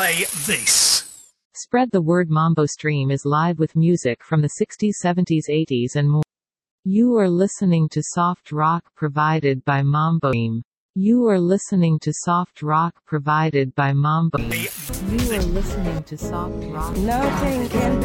play this. Spread the word. Mambo Stream is live with music from the 60s, 70s, 80s and more. You are listening to soft rock provided by Mambo Stream. You are listening to soft rock provided by Mambo. You are listening to soft rock. Nothing can